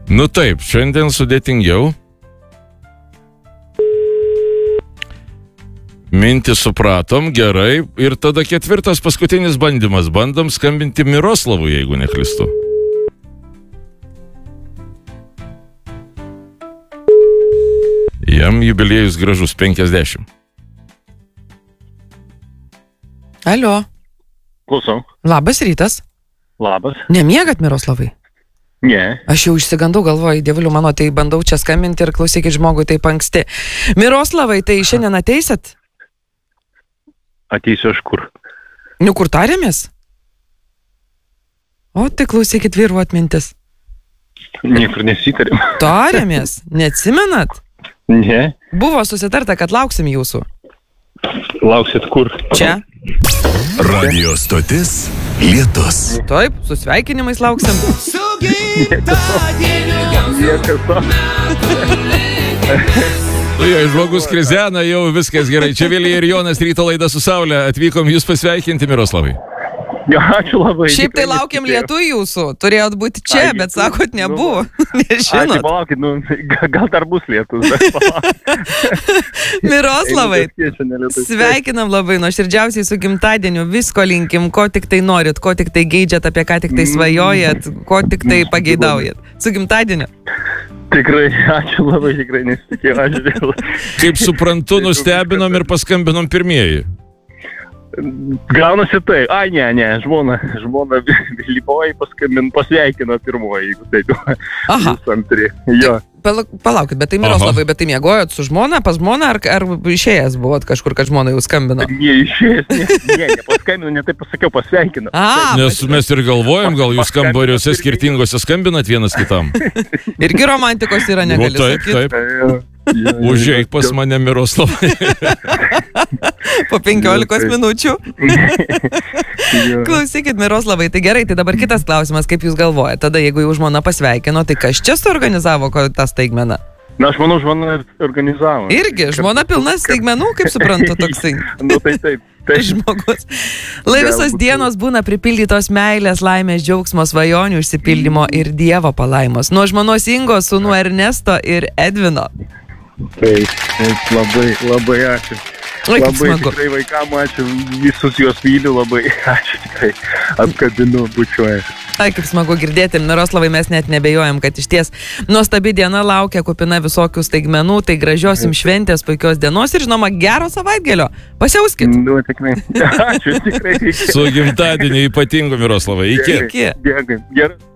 Nu taip, šiandien sudėtingiau. Mintį supratom, gerai. Ir tada ketvirtas paskutinis bandymas. Bandom skambinti Miroslavui, jeigu neklystu. Jam jubiliejus gražus 50. Alio. Klausau. Labas rytas. Labas. Nemiegat, Miroslavai? Ne. Aš jau išsigandau, galvoju, dievuliu mano, tai bandau čia skambinti ir klausykit žmogui taip anksti. Miroslavai, tai šiandien ateisit? Ateisiu aš kur. Nu, kur tarėmės? O, tai klausykit vyrų atmintis. Niekur nesitarėm. Tarėmės, neatsimenat? Ne. Buvo susitarta, kad lauksim jūsų. Lauksit kur? Čia. Radio stotis Lietus. Taip, su sveikinimais lauksim. Jei žmogus krizena, jau viskas gerai. Čia Vilija ir Jonas, ryto laida su Saulė. Atvykom jūs pasveikinti, Miroslavai. Ačiū labai. Šiaip tai laukiam lietų jūsų. Turėjot būti čia, bet sakot, nebuvo. Nežinot. Palaukit, gal dar bus lietus. Miroslavai, sveikinam labai nuoširdžiausiai su gimtadieniu. Visko linkim, ko tik tai norit, ko tik tai geidžiat, apie ką tik tai svajojat, ko tik tai pageidaujat. Su gimtadieniu. Tikrai, ačiū labai, tikrai nesitikėjau, ačiū vėl. Kaip suprantu, nustebinom ir paskambinom pirmieji. Gaunasi tai. Ai, ne, žmona Viliboji pasveikino pirmoji, jeigu taip. Aha. Antri. Jo. Palaukit, bet tai Miroslavai, bet tai miegojot su žmona, pas žmoną, ar išėjęs buvot kažkur, kad žmona jau skambino? Ne, išėjęs, nepaskambino, ne taip pasakiau, pasveikino. Nes mes ir galvojam, gal jūs kambariuose skirtingose skambinat vienas kitam. Irgi romantikos yra, negali sakyti. Taip. Užeik pas mane, Miroslavai. Po 15 minučių. Klausykit, Miroslavai, tai gerai, tai dabar kitas klausimas, kaip jūs galvojate. Tada, jeigu jau žmona pasveikino, tai kas čia suorganizavo tą staigmeną? Na, aš manau, žmona organizavo. Irgi, žmona pilna staigmenų, kaip suprantu, toksai. Nu, taip. Žmogus. Lai visos dienos būna pripildytos meilės, laimės, džiaugsmo, svajonių, išsipildymo ir Dievo palaimos. Nuo žmonos Ingos, sūnų Ernesto ir Edvino. Taip, labai ačiū. Labai tikrai vaikam ačiū, visus juos myliu labai, ačiū tikrai, apkabinu, bučiuoju. Ai, kaip smagu girdėti, Miroslavai, mes net nebejojam, kad išties nuostabi diena laukia, kupina visokių staigmenų, tai gražios jums šventės, puikios dienos ir žinoma gero savaitgalio. Pasiauskit. Nu, tikrai, ačiū tikrai. Su gimtadieniu ypatingu, Miroslavai, iki. Gerai.